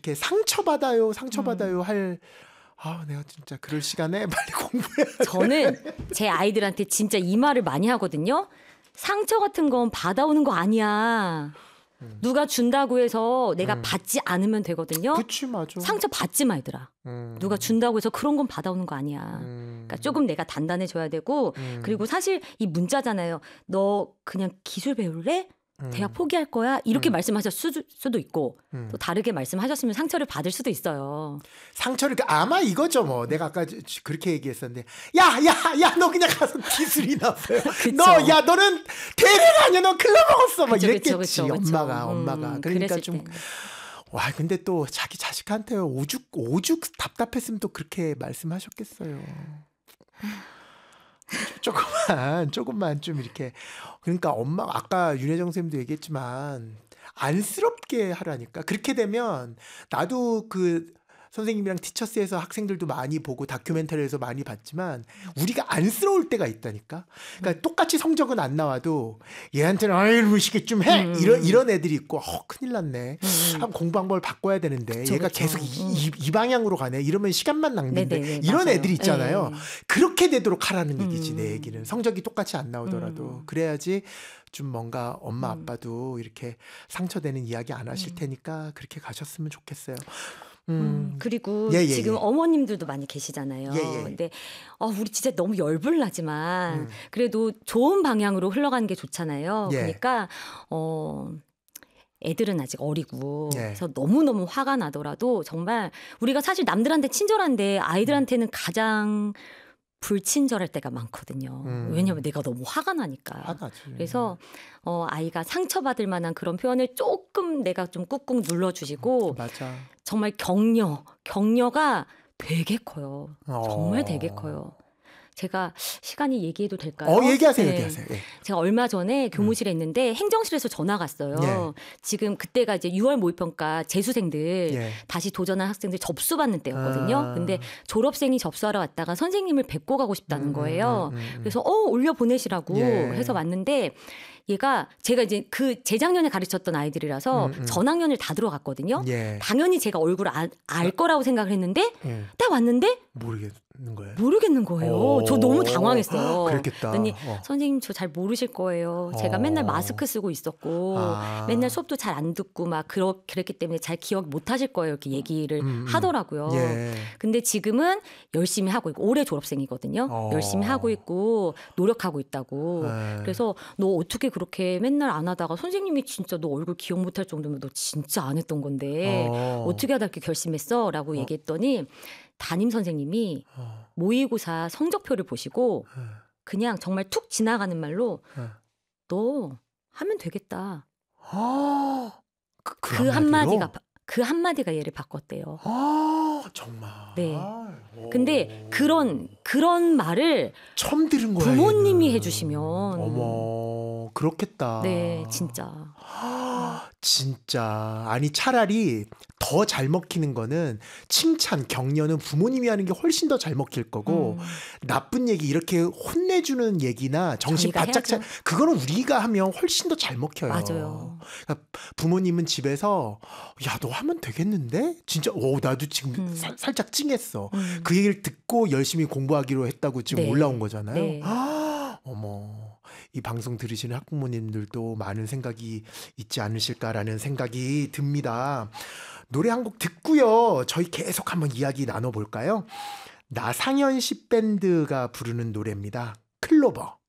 이렇게 상처받아요 할 내가 진짜 그럴 시간에 빨리 공부해야 돼. 저는 제 아이들한테 진짜 이 말을 많이 하거든요. 상처 같은 건 받아오는 거 아니야. 누가 준다고 해서 내가 받지 않으면 되거든요. 그치, 맞아. 상처 받지 말더라. 누가 준다고 해서 그런 건 받아오는 거 아니야. 그러니까 조금 내가 단단해져야 되고 그리고 사실 이 문자잖아요. 너 그냥 기술 배울래? 대학 포기할 거야? 이렇게 말씀하셨을 수도 있고 또 다르게 말씀하셨으면 상처를 받을 수도 있어요. 상처를 아마 이거죠 뭐. 내가 아까 그렇게 얘기했었는데 야 너 그냥 가서 기술이나 배워. 너는 대회가 아니야. 너 클럽 먹었어. 막 이랬겠지. 그쵸. 엄마가. 그러니까 좀 근데 또 자기 자식한테 오죽 답답했으면 또 그렇게 말씀하셨겠어요. 조금만 좀 이렇게. 그러니까 엄마 아까 윤혜정 선생님도 얘기했지만 안쓰럽게 하라니까. 그렇게 되면 나도 그 선생님이랑 티처스에서 학생들도 많이 보고 다큐멘터리에서 많이 봤지만 우리가 안쓰러울 때가 있다니까. 그러니까 똑같이 성적은 안 나와도 얘한테는 아유 무식이 좀 해. 이런 애들이 있고 큰일 났네. 한번 공부 방법을 바꿔야 되는데 그쵸, 얘가 그쵸. 계속 이 방향으로 가네. 이러면 시간만 낭비인데 네네네, 이런 맞아요. 애들이 있잖아요. 네. 그렇게 되도록 하라는 얘기지. 내 얘기는. 성적이 똑같이 안 나오더라도. 그래야지 좀 뭔가 엄마 아빠도 이렇게 상처되는 이야기 안 하실 테니까 그렇게 가셨으면 좋겠어요. 그리고 예. 지금 어머님들도 많이 계시잖아요. 예. 근데 우리 진짜 너무 열불나지만 그래도 좋은 방향으로 흘러가는 게 좋잖아요. 예. 그러니까 애들은 아직 어리고 예. 그래서 너무너무 화가 나더라도 정말 우리가 사실 남들한테 친절한데 아이들한테는 가장 불친절할 때가 많거든요. 왜냐하면 내가 너무 화가 나니까. 화나지. 그래서 아이가 상처받을 만한 그런 표현을 조금 내가 좀 꾹꾹 눌러주시고 맞아. 정말 격려가 되게 커요. 정말 되게 커요. 제가 시간이 얘기해도 될까요? 얘기하세요. 네. 얘기하세요. 예. 제가 얼마 전에 교무실에 있는데 행정실에서 전화가 왔어요. 예. 지금 그때가 이제 6월 모의평가 재수생들 예. 다시 도전한 학생들 접수받는 때였거든요. 근데 졸업생이 접수하러 왔다가 선생님을 뵙고 가고 싶다는 거예요. 그래서 올려 보내시라고 예. 해서 왔는데 제가 이제 그 재작년에 가르쳤던 아이들이라서 전학년을 다 들어갔거든요. 예. 당연히 제가 얼굴을 알 거라고 생각을 했는데 예. 딱 왔는데 모르겠는 거예요. 저 너무 당황했어요. 그랬겠다. 그랬더니 선생님 저 잘 모르실 거예요. 제가 맨날 마스크 쓰고 있었고 맨날 수업도 잘 안 듣고 막 그랬기 때문에 잘 기억 못 하실 거예요. 이렇게 얘기를 하더라고요. 예. 근데 지금은 열심히 하고 있고 올해 졸업생이거든요. 열심히 하고 있고 노력하고 있다고. 그래서 너 어떻게 그렇게 맨날 안 하다가 선생님이 진짜 너 얼굴 기억 못 할 정도면 너 진짜 안 했던 건데 어떻게 하다 이렇게 결심했어? 라고 얘기했더니 담임 선생님이 모의고사 성적표를 보시고 그냥 정말 툭 지나가는 말로 너 하면 되겠다. 그 한마디가 얘를 바꿨대요. 정말. 네. 근데 그런 말을 처음 들은 거야. 부모님이 얘는. 해주시면 어머, 그렇겠다. 네, 진짜. 진짜. 아니 차라리 더 잘 먹히는 거는 칭찬, 격려는 부모님이 하는 게 훨씬 더 잘 먹힐 거고 나쁜 얘기 이렇게 혼내주는 얘기나 정신 바짝 그거는 우리가 하면 훨씬 더 잘 먹혀요. 맞아요. 그러니까 부모님은 집에서 야, 너 하면 되겠는데? 진짜 나도 지금 살짝 찡했어. 그 얘기를 듣고 열심히 공부하기로 했다고 지금 네. 올라온 거잖아요. 네. 어머. 이 방송 들으시는 학부모님들도 많은 생각이 있지 않으실까라는 생각이 듭니다. 노래 한 곡 듣고요. 저희 계속 한번 이야기 나눠볼까요? 나상현 씨 밴드가 부르는 노래입니다. 클로버.